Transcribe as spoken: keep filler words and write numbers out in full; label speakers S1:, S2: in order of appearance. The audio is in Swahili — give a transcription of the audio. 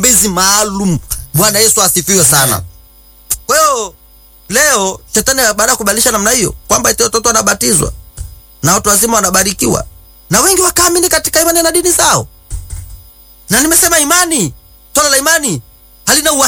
S1: matumizi maalum. Bwana Yesu asifiwe sana. Kwa hiyo leo shetani baada ya kubadilisha namna hiyo kwamba eti watoto wanabatizwa na watu wazima wanabarikiwa, na wengi wakaamini katika imani na dini zao. Na nimesema imani, swala la imani halina